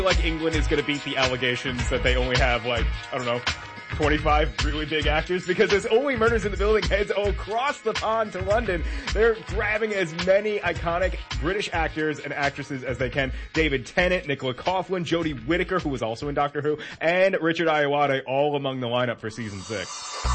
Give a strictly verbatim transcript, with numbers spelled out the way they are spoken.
like England is going to beat the allegations that they only have like, I don't know, twenty-five really big actors, because there's only Murders in the Building heads across the pond to London. They're grabbing as many iconic British actors and actresses as they can. David Tennant, Nicola Coughlan, Jodie Whittaker, who was also in Doctor Who, and Richard Ayoade, all among the lineup for season six.